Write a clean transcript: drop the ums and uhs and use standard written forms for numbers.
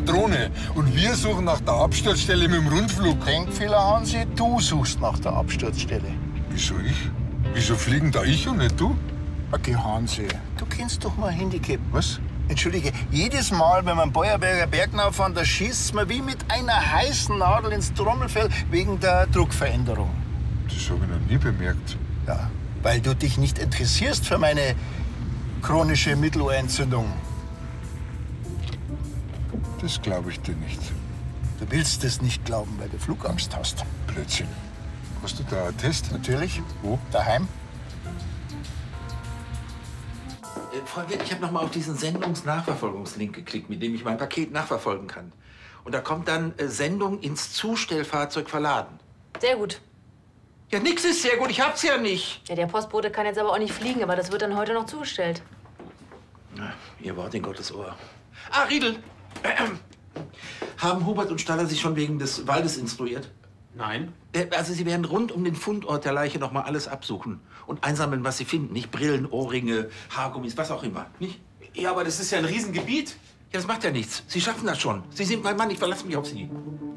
Drohne. Und wir suchen nach der Absturzstelle mit dem Rundflug. Denkfehler, Hansi, du suchst nach der Absturzstelle. Wieso ich? Wieso fliegen da ich und nicht du? Okay, Hansi, du kennst doch mein Handicap. Was? Entschuldige, jedes Mal, wenn wir am Beuerberger Berg fahren, da schießt man wie mit einer heißen Nadel ins Trommelfell wegen der Druckveränderung. Das habe ich noch nie bemerkt. Ja, weil du dich nicht interessierst für meine chronische Mittelohrentzündung. Das glaube ich dir nicht. Du willst es nicht glauben, weil du Flugangst hast. Blödsinn. Hast du da einen Test? Natürlich. Wo? Daheim. Frau Wirt, ich habe noch mal auf diesen Sendungsnachverfolgungslink geklickt, mit dem ich mein Paket nachverfolgen kann. Und da kommt dann Sendung ins Zustellfahrzeug verladen. Sehr gut. Ja, nix ist sehr gut, ich hab's ja nicht. Ja, der Postbote kann jetzt aber auch nicht fliegen, aber das wird dann heute noch zugestellt. Na, ihr Wort in Gottes Ohr. Ah, Riedel! Haben Hubert und Staller sich schon wegen des Waldes instruiert? Nein. Also sie werden rund um den Fundort der Leiche noch mal alles absuchen und einsammeln, was sie finden. Nicht Brillen, Ohrringe, Haargummis, was auch immer. Nicht? Ja, aber das ist ja ein Riesengebiet. Ja, das macht ja nichts. Sie schaffen das schon. Sie sind mein Mann, ich verlasse mich auf Sie.